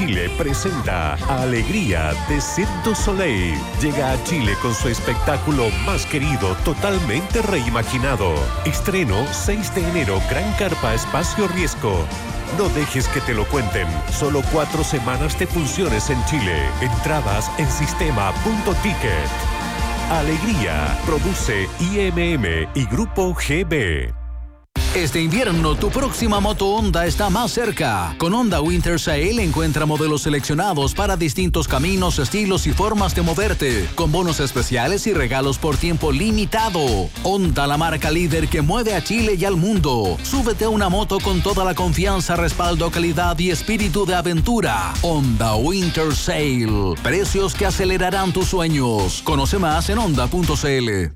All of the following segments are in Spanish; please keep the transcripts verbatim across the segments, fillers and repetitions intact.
Chile presenta Alegría de Cirque du Soleil. Llega a Chile con su espectáculo más querido, totalmente reimaginado. Estreno seis de enero, Gran Carpa Espacio Riesgo. No dejes que te lo cuenten. Solo cuatro semanas de funciones en Chile. Entradas en sistema punto ticket. Alegría produce I M M y Grupo G B. Este invierno, tu próxima moto Honda está más cerca. Con Honda Winter Sale encuentra modelos seleccionados para distintos caminos, estilos y formas de moverte, con bonos especiales y regalos por tiempo limitado. Honda, la marca líder que mueve a Chile y al mundo. Súbete a una moto con toda la confianza, respaldo, calidad y espíritu de aventura. Honda Winter Sale. Precios que acelerarán tus sueños. Conoce más en honda punto c l.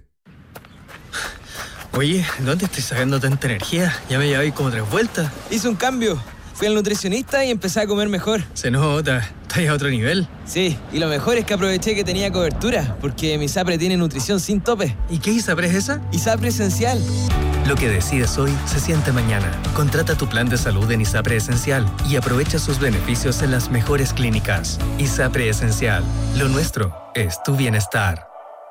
Oye, ¿dónde estoy sacando tanta energía? Ya me llevé como tres vueltas. Hice un cambio. Fui al nutricionista y empecé a comer mejor. Se nota. Estás a otro nivel. Sí, y lo mejor es que aproveché que tenía cobertura, porque mi ISAPRE tiene nutrición sin tope. ¿Y qué ISAPRE es esa? ISAPRE Esencial. Lo que decides hoy se siente mañana. Contrata tu plan de salud en ISAPRE Esencial y aprovecha sus beneficios en las mejores clínicas. ISAPRE Esencial. Lo nuestro es tu bienestar.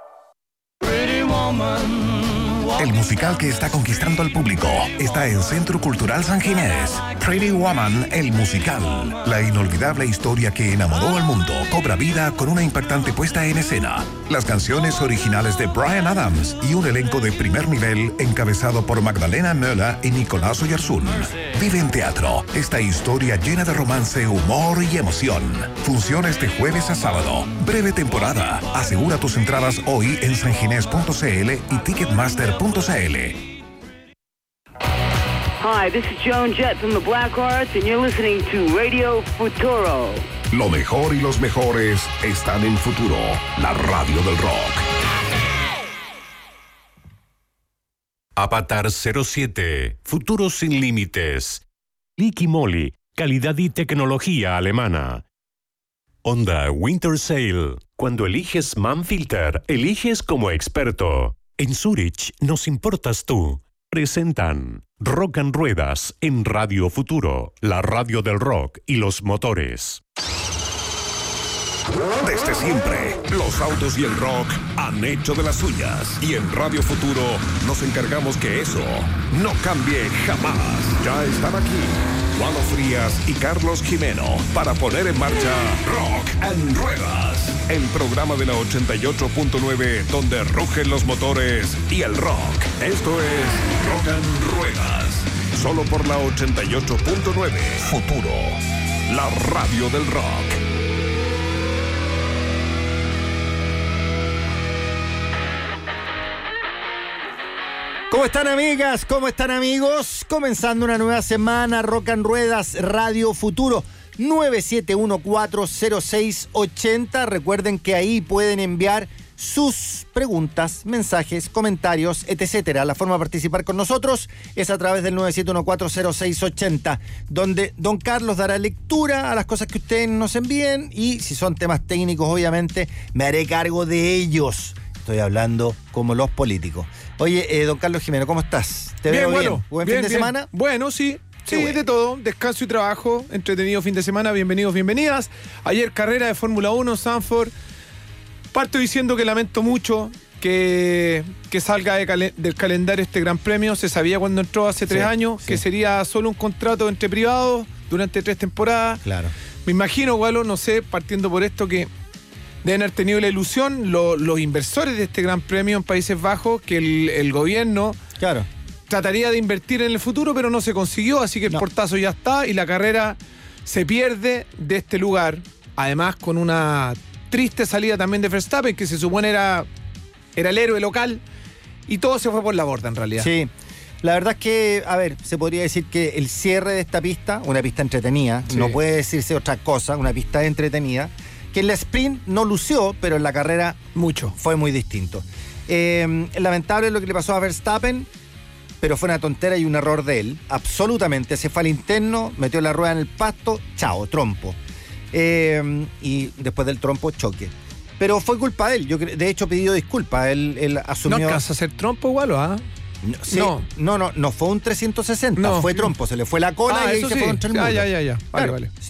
El musical que está conquistando al público está en Centro Cultural San Ginés. Pretty Woman, el musical. La inolvidable historia que enamoró al mundo cobra vida con una impactante puesta en escena. Las canciones originales de Bryan Adams y un elenco de primer nivel encabezado por Magdalena Möller y Nicolás Oyarzún. Vive en teatro esta historia llena de romance, humor y emoción. Funciona este jueves a sábado. Breve temporada. Asegura tus entradas hoy en sanginés punto c l y ticketmaster punto c l. Hi, this is Joan Jett from the Black Arts, and you're listening to Radio Futuro. Lo mejor y los mejores están en Futuro, la radio del rock. Avatar cero siete, Futuro sin límites. Liqui Moly, calidad y tecnología alemana. Honda Winter Sale. Cuando eliges Manfilter, eliges como experto. En Zurich nos importas tú. Presentan Rock and Ruedas en Radio Futuro, la radio del rock y los motores. Desde siempre, Los autos y el rock han hecho de las suyas. Y en Radio Futuro nos encargamos que eso no cambie jamás. Ya están aquí Juan Frías y Carlos Jimeno para poner en marcha Rock and Ruedas, el programa de la ochenta y ocho punto nueve donde rugen los motores y el rock. Esto es Rock and Ruedas, solo por la ochenta y ocho punto nueve. Futuro, la radio del rock. ¿Cómo están, amigas? ¿Cómo están, amigos? Comenzando una nueva semana, Rock and Ruedas, Radio Futuro, nueve siete uno cuatro cero seis ocho cero. Recuerden que ahí pueden enviar sus preguntas, mensajes, comentarios, etcétera. La forma de participar con nosotros es a través del nueve siete uno cuatro cero seis ocho cero, donde don Carlos dará lectura a las cosas que ustedes nos envíen y si son temas técnicos, obviamente, me haré cargo de ellos. Estoy hablando como los políticos. Oye, eh, don Carlos Jimeno, ¿cómo estás? ¿Te bien, veo bueno, bien? ¿Buen bien, fin de bien. semana? Bueno, sí. Sí, bueno. de todo. Descanso y trabajo. Entretenido fin de semana. Bienvenidos, bienvenidas. Ayer carrera de Fórmula uno, Zandvoort. Parto diciendo que lamento mucho que, que salga de cal- del calendario este Gran Premio. Se sabía cuando entró hace tres Sí, años sí. que sería solo un contrato entre privados durante tres temporadas. Claro. Me imagino, Gualo, no sé, partiendo por esto que deben haber tenido la ilusión lo, los inversores de este Gran Premio en Países Bajos, que el, el gobierno Claro. trataría de invertir en el futuro, pero no se consiguió, así que el No. portazo ya está y la carrera se pierde de este lugar, además con una triste salida también de Verstappen, que se supone era, era el héroe local, y todo se fue por la borda en realidad. Sí. La verdad es que, a ver, se podría decir que el cierre de esta pista, una pista entretenida, Sí. no puede decirse otra cosa, una pista entretenida, que en la sprint no lució, pero en la carrera Mucho. fue muy distinto. Eh, lamentable lo que le pasó a Verstappen, pero fue una tontera y un error de él, absolutamente. Se fue al interno, metió la rueda en el pasto, chao, trompo. Eh, y después del trompo, choque. Pero fue culpa de él, yo cre- de hecho pidió disculpas, él, él No asumió... alcanza a ser trompo, Gualo, ¿ah? No, sí, No. no, no, no fue un trescientos sesenta, No. fue trompo, se le fue la cola Ah, y ahí eso se sí. fue contra el Ah, muro. ya, ya, ya. Vale, Claro. vale.